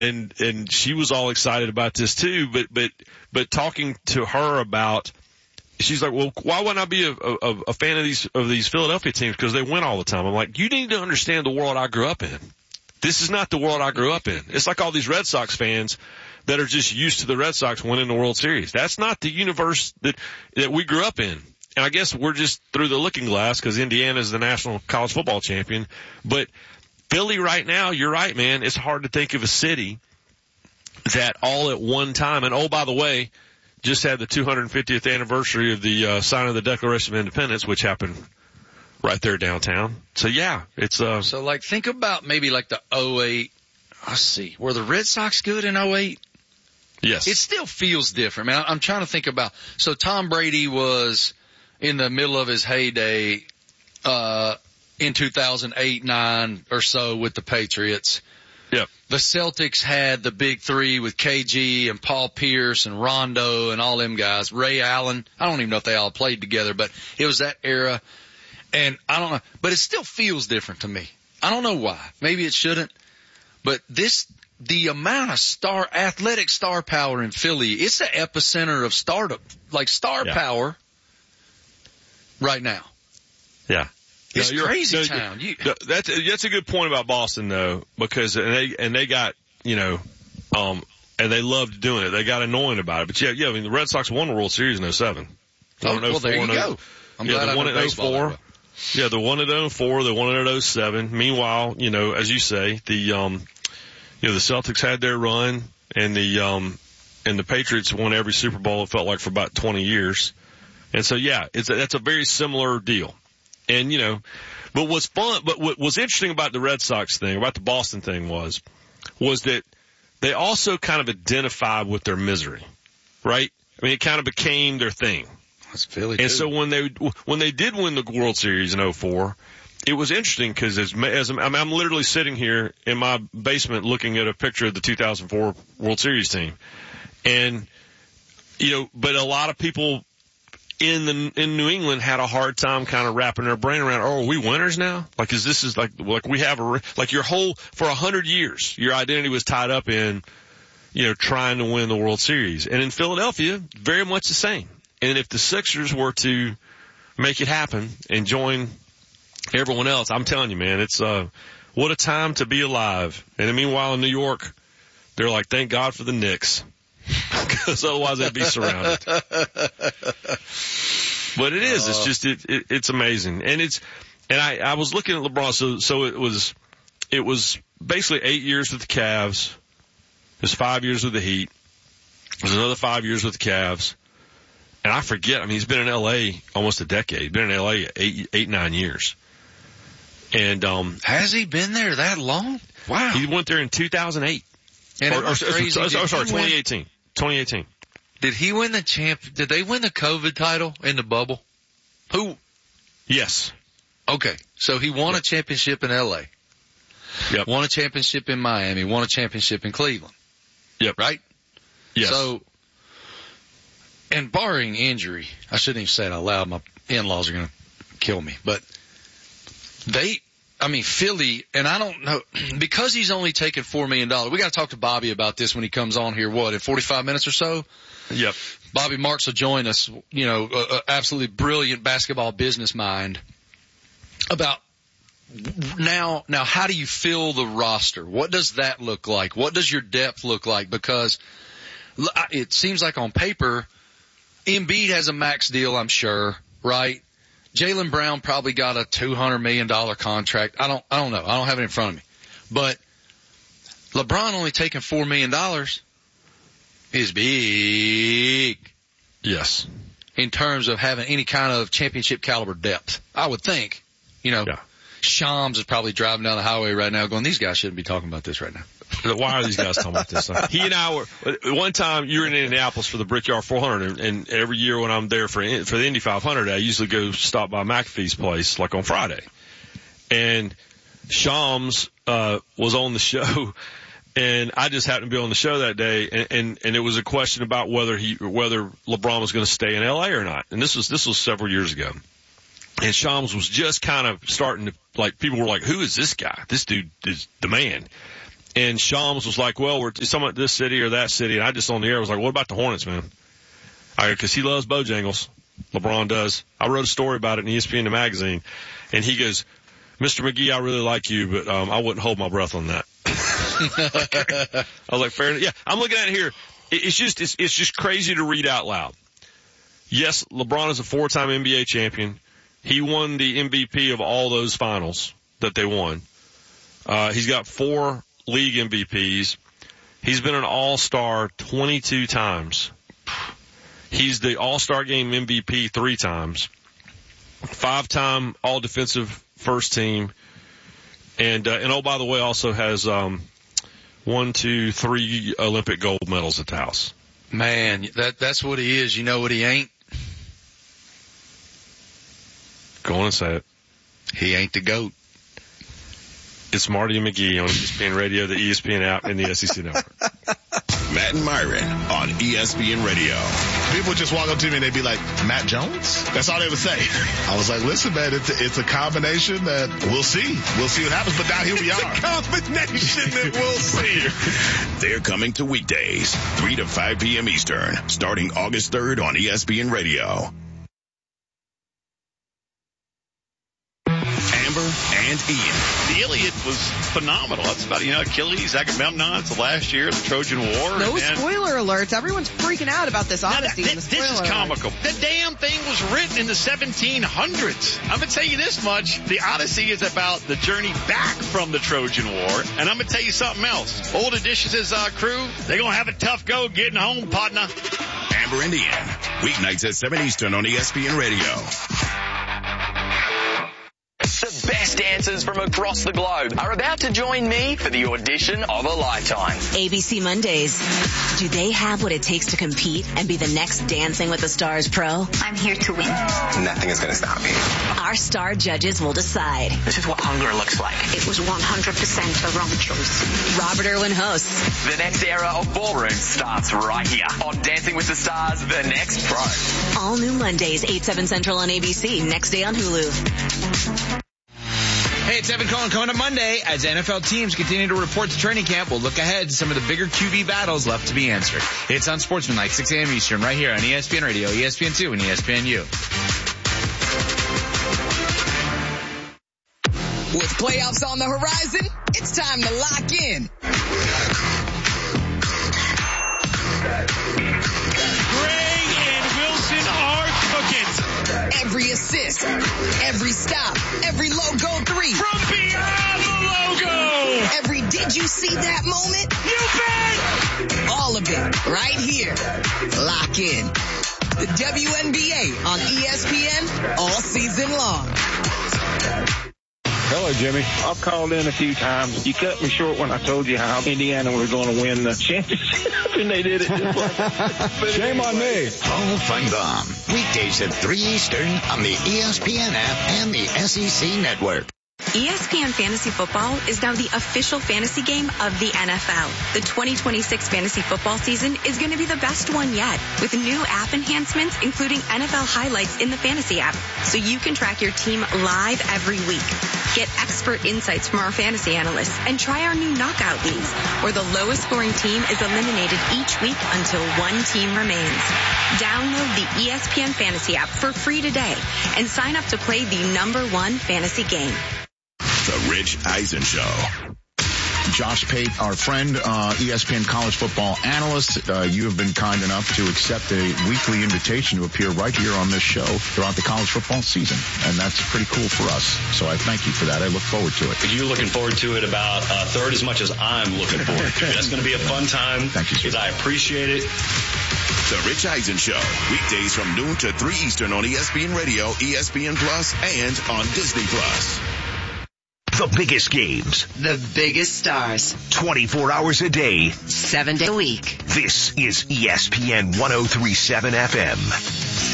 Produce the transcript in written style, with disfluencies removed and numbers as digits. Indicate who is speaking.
Speaker 1: and she was all excited about this too. But talking to her about, she's like, well, why wouldn't I be a fan of these Philadelphia teams? Because they win all the time. I'm like, you need to understand the world I grew up in. This is not the world I grew up in. It's like all these Red Sox fans that are just used to the Red Sox winning the World Series. That's not the universe that we grew up in. And I guess we're just through the looking glass because Indiana is the national college football champion. But Philly right now, you're right, man. It's hard to think of a city that all at one time, and oh, by the way, just had the 250th anniversary of the signing of the Declaration of Independence, which happened right there downtown. So yeah, it's
Speaker 2: So like think about maybe like the 08. Let's see. Were the Red Sox good in 08?
Speaker 1: Yes.
Speaker 2: It still feels different, man. I'm trying to think about. So Tom Brady was in the middle of his heyday in 2008-9 or so with the Patriots.
Speaker 1: Yep.
Speaker 2: The Celtics had the big three with KG and Paul Pierce and Rondo and all them guys. Ray Allen. I don't even know if they all played together, but it was that era. And I don't know, but it still feels different to me. I don't know why. Maybe it shouldn't. But the amount of athletic star power in Philly, it's the epicenter of star power right now.
Speaker 1: Yeah.
Speaker 2: It's crazy town.
Speaker 1: That's a good point about Boston though, because they got, and they loved doing it. They got annoying about it. But yeah, I mean, the Red Sox won the World Series in 07.
Speaker 2: Well, there you go. I'm glad I know baseball.
Speaker 1: 04. Yeah, they won it in 04, they won it in 07. Meanwhile, as you say, the Celtics had their run and the Patriots won every Super Bowl, it felt like, for about 20 years. And so yeah, that's a very similar deal. And but what's fun, but what was interesting about the Red Sox thing, about the Boston thing was that they also kind of identified with their misery, right? I mean, it kind of became their thing.
Speaker 2: That's Philly
Speaker 1: too. And
Speaker 2: so
Speaker 1: when they did win the World Series in 04, it was interesting because I'm literally sitting here in my basement looking at a picture of the 2004 World Series team. And, but a lot of people in New England had a hard time kind of wrapping their brain around, are we winners now? Like, we have your whole, for 100 years, your identity was tied up in, trying to win the World Series. And in Philadelphia, very much the same. And if the Sixers were to make it happen and join everyone else, I'm telling you, man, it's, what a time to be alive. And then meanwhile in New York, they're like, thank God for the Knicks. Because otherwise they'd be surrounded. But it is, it's just, it's amazing. And I was looking at LeBron, so it was basically 8 years with the Cavs. It was 5 years with the Heat. It was another 5 years with the Cavs. And I forget, he's been in LA almost a decade. He's been in LA 9 years. And,
Speaker 2: has he been there that long? Wow.
Speaker 1: He went there in 2008.
Speaker 2: And
Speaker 1: 2018. 2018.
Speaker 2: Did he win did they win the COVID title in the bubble? Who?
Speaker 1: Yes.
Speaker 2: Okay. So he won a championship in LA.
Speaker 1: Yep.
Speaker 2: Won a championship in Miami. Won a championship in Cleveland.
Speaker 1: Yep.
Speaker 2: Right?
Speaker 1: Yes.
Speaker 2: So, and barring injury, I shouldn't even say it out loud. My in-laws are going to kill me. But Philly, and I don't know, because he's only taken $4 million. We got to talk to Bobby about this when he comes on here, in 45 minutes or so?
Speaker 1: Yep.
Speaker 2: Bobby Marks will join us, absolutely brilliant basketball business mind about now how do you fill the roster? What does that look like? What does your depth look like? Because it seems like on paper, Embiid has a max deal, I'm sure, right? Jaylen Brown probably got a $200 million contract. I don't know. I don't have it in front of me. But LeBron only taking $4 million is big.
Speaker 1: Yes.
Speaker 2: In terms of having any kind of championship caliber depth, I would think. Yeah. Shams is probably driving down the highway right now going, these guys shouldn't be talking about this right now.
Speaker 1: Why are these guys talking about this stuff? He and I were, one time you were in Indianapolis for the Brickyard 400, and every year when I'm there for the Indy 500, I usually go stop by McAfee's place, like on Friday. And Shams, was on the show, and I just happened to be on the show that day, and it was a question about whether LeBron was going to stay in LA or not. And this was several years ago. And Shams was just kind of starting to, people were like, who is this guy? This dude is the man. And Shams was like, well, we're talking about this city or that city. And I just on the air was like, what about the Hornets, man? Because he loves Bojangles. LeBron does. I wrote a story about it in ESPN the magazine. And he goes, Mr. McGee, I really like you, but I wouldn't hold my breath on that. I was like, fair enough. Yeah, I'm looking at it here. It's just crazy to read out loud. Yes, LeBron is a 4-time NBA champion. He won the MVP of all those finals that they won. He's got 4 league MVPs. He's been an all-star 22 times. He's the all-star game MVP 3 times. 5-time all-defensive first team. And oh, by the way, also has 1, 2, 3 Olympic gold medals at the house.
Speaker 2: Man, that's what he is. You know what he ain't?
Speaker 1: Go on and say it.
Speaker 2: He ain't the GOAT.
Speaker 1: It's Marty and McGee on ESPN Radio, the ESPN app, and the SEC Network.
Speaker 3: Matt and Myron on ESPN Radio.
Speaker 4: People just walk up to me and they'd be like, Matt Jones? That's all they would say. I was like, listen, man, it's a combination that we'll see. We'll see what happens, but now here we are.
Speaker 3: It's a combination that we'll see. They're coming to weekdays, 3 to 5 p.m. Eastern, starting August 3rd on ESPN Radio. Amber and Ian.
Speaker 5: The Iliad was phenomenal. That's about, Achilles, Agamemnon. It's the last year of the Trojan War.
Speaker 6: No spoiler alerts. Everyone's freaking out about this Odyssey.
Speaker 5: This is comical. The damn thing was written in the 1700s. I'm going to tell you this much. The Odyssey is about the journey back from the Trojan War. And I'm going to tell you something else. Old Odysseus' crew, they're going to have a tough go getting home, partner.
Speaker 3: Amber and Ian. Weeknights at 7 Eastern on ESPN Radio.
Speaker 7: The best dancers from across the globe are about to join me for the audition of a lifetime.
Speaker 8: ABC Mondays. Do they have what it takes to compete and be the next Dancing with the Stars pro?
Speaker 9: I'm here to win.
Speaker 10: Nothing is going to stop me.
Speaker 8: Our star judges will decide.
Speaker 10: This is what hunger looks like.
Speaker 9: It was 100% a wrong choice.
Speaker 8: Robert Irwin hosts.
Speaker 7: The next era of ballroom starts right here on Dancing with the Stars, The Next Pro.
Speaker 8: All new Mondays, 8, 7 Central on ABC. Next day on Hulu.
Speaker 11: Hey, it's Evan Cohen coming up Monday. As NFL teams continue to report to training camp, we'll look ahead to some of the bigger QB battles left to be answered. It's on Sportsmanlike, 6 a.m. Eastern, right here on ESPN Radio, ESPN2, and ESPNU.
Speaker 12: With playoffs on the horizon, it's time to lock in.
Speaker 5: Gray and Wilson are cooking.
Speaker 12: Every assist, every stop, every logo 3.
Speaker 5: From beyond the logo.
Speaker 12: Every did you see that moment?
Speaker 5: You bet.
Speaker 12: All of it right here. Lock in. The WNBA on ESPN all season long.
Speaker 13: Hello, Jimmy. I've called in a few times. You cut me short when I told you how Indiana was going to win the championship, and they did it just like
Speaker 14: Shame on me.
Speaker 15: Paul Feinbaum. Weekdays at 3 Eastern on the ESPN app and the SEC Network.
Speaker 16: ESPN Fantasy Football is now the official fantasy game of the NFL. The 2026 fantasy football season is going to be the best one yet, with new app enhancements, including NFL highlights in the fantasy app, so you can track your team live every week. Get expert insights from our fantasy analysts and try our new knockout leagues, where the lowest scoring team is eliminated each week until one team remains. Download the ESPN Fantasy app for free today and sign up to play the #1 fantasy game.
Speaker 3: The Rich Eisen Show.
Speaker 17: Josh Pate, our friend, ESPN college football analyst, you have been kind enough to accept a weekly invitation to appear right here on this show throughout the college football season, and that's pretty cool for us. So I thank you for that. I look forward to it.
Speaker 18: You're looking forward to it about a third as much as I'm looking forward to it. That's going to be a fun time.
Speaker 17: Thank you, sir.
Speaker 18: I appreciate it.
Speaker 3: The Rich Eisen Show, weekdays from noon to 3 Eastern on ESPN Radio, ESPN Plus, and on Disney Plus.
Speaker 19: The biggest games.
Speaker 20: The biggest stars.
Speaker 19: 24 hours a day.
Speaker 20: 7 days a week.
Speaker 19: This is ESPN 103.7 FM.